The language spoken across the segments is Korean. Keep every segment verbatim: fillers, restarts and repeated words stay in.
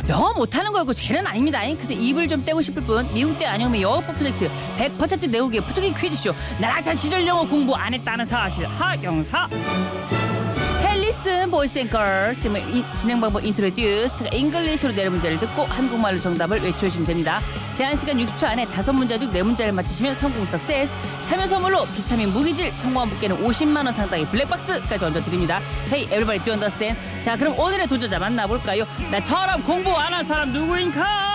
영어 못하는 거고 죄는 아닙니다. 그래서 입을 좀 떼고 싶을 뿐 미국 때 아니오면 영어법 프로젝트 백 퍼센트 내우기의 부득이 퀴즈쇼 나라자 시절 영어 공부 안 했다는 사실 하경사. 헬리슨 보이스 앤 걸 지금 이, 진행 방법 인트로듀스 제가 잉글리시로 내는 문제를 듣고 한국말로 정답을 외쳐주시면 됩니다. 제한 시간 육십 초 안에 다섯 문제 중 네 문제를 맞히시면 성공 석세스. 참여 선물로 비타민 무기질 성공한 분께는 오십만 원 상당의 블랙박스까지 얹어드립니다. Hey everybody do understand? 자 그럼 오늘의 도전자 만나볼까요? 나처럼 공부 안 한 사람 누구인가?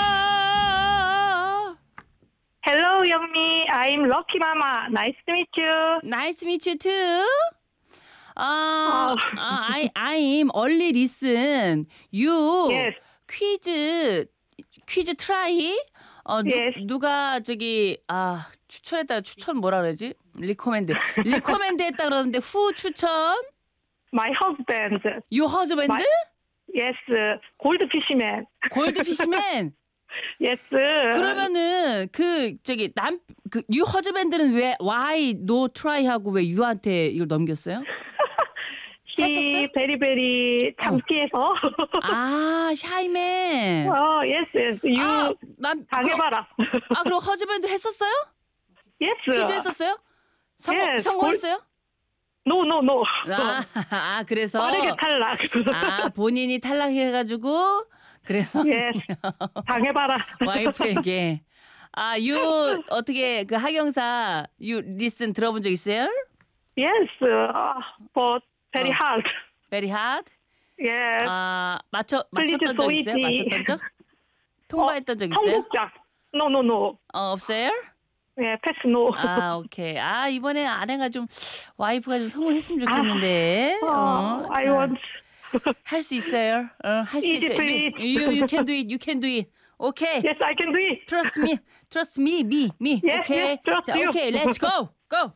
Hello, 영미. I'm Lucky Mama. Nice to meet you. Nice to meet you too. 아, 아, I, I'm only listen. You Yes. 퀴즈 퀴즈 트라이. 어, 누, Yes. 누가 저기 아 추천했다 추천 뭐라 그러지? 리코멘드 리코멘드 했다 그러는데 후 추천? My husband. You husband? My- Yes. Goldfishman. 골드피시맨. Yes. 그러면은 그 저기 남 그 you husband는 왜 why no try 하고 왜 you한테 이걸 넘겼어요? He very very 창피해서. 아 샤이맨. 어, yes, yes. You 아, 남 당해봐라. 아 그럼 허즈밴드 했었어요? Yes. 퀴즈 했었어요? 성공 Yes, 성공했어요? No, no, no. 아, 아 그래서 빠르게 탈락. 아 본인이 탈락해가지고 그래서 Yes. 당해봐라. 와이프에게 아 유 어떻게 그 하경사 유 리슨 들어본 적 있어요? Yes. uh, But very 어. hard. Very hard. Yes. 아 맞춰 Please 맞췄던 적 있어요? so easy. 맞췄던 적? 통과했던 적 있어요? 한국작. No, no, no. 어 없어요? 예, 패스 노. 아 오케이. 아 이번에 아내가 좀 와이프가 좀 성공했으면 좋겠는데. 어, I 자, want. 할 수 있어요. 어, 할 수 Easy, 있어요. You, please. you, you can do it. You can do it. 오케이. Yes, I can do it. Trust me. Trust me. Me. Me. Yes, 오케이. yes, trust 자, you. 오케이. Let's go. Go.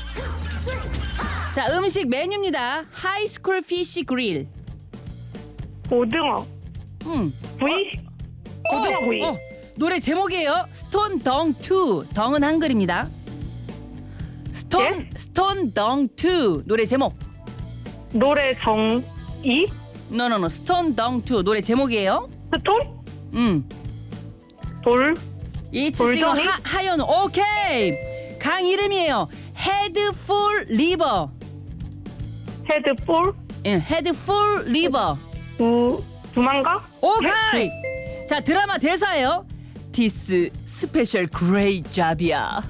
자, 음식 메뉴입니다. 하이스쿨 피쉬 그릴. 고등어. 음. 구이. 고등어 구이. 어, 노래 제목이에요. 스톤 덩 투. 덩은 한글입니다. 스톤 예? 스톤 덩 투. 노래 제목. 노래 정이. 노노노. 스톤 덩 투. 노래 제목이에요. 스톤. 음. 돌. 이츠싱어 돌덩이? 하연 오케이. 강 이름이에요. 헤드풀 리버. 헤드볼. 예, 헤드풀 리버. 두 두만가. 오케이. 자 드라마 대사예요. This 스페셜 그레이트 잡이야.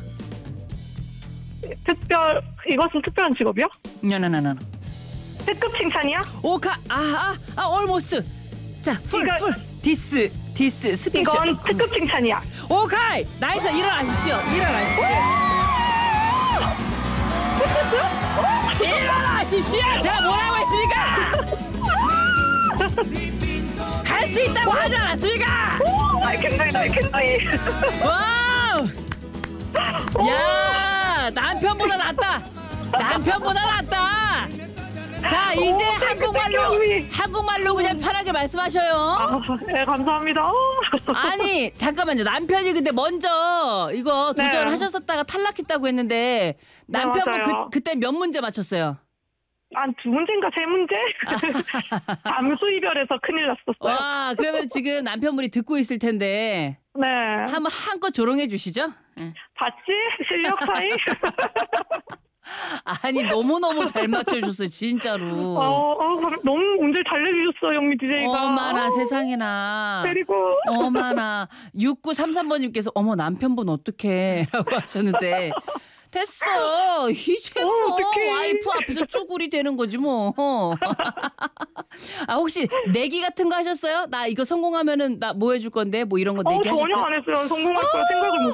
특별. 이것은 특별한 직업이요? 노노노노. 특급 칭찬이야? 오카 아아 아 almost. 자풀 이거- 풀. This this 스페셜. 이건 특급 칭찬이야. 오케이. 나이스 일어나십시오. 일어나십시오. 일어나십시오. 제가 뭐라고 했습니까? 할 수 있다고 하지 않았습니까? I can do it. I can do it. 와우! 야 남편보다 낫다. 남편보다 낫다. 자 이제 오, 한국말로 땡큐. 한국말로 그냥 편하게 말씀하셔요. 아, 네, 감사합니다. 아니 잠깐만요. 남편이 근데 먼저 이거 네. 도전하셨었다가 탈락했다고 했는데 남편분 맞아요. 그 그때 몇 문제 맞췄어요? 한 두 문제인가 세 문제? 잠수 이별해서 큰일 났었어요. 와 그러면 지금 남편분이 듣고 있을 텐데 네. 한번 한껏 조롱해 주시죠. 예. 봤지? 실력 차이? 아니 너무 너무 잘 맞춰주셨어요 진짜로. 어, 어, 감- 너무 문제 잘 내주셨어, 영미 디제이가. 어마나 세상에나. 그리고 어마나 육구삼삼 번님께서 어머 남편분 어떡해 라고 하셨는데 됐어 이제 어, 뭐 어떡해. 와이프 앞에서 쭈구리 되는 거지 뭐. 아 혹시 내기 같은 거 하셨어요? 나 이거 성공하면은 나 뭐 해줄 건데 뭐 이런 거 어, 내기 전혀 하셨어요? 안 했어요. 성공할 거라 생각을 못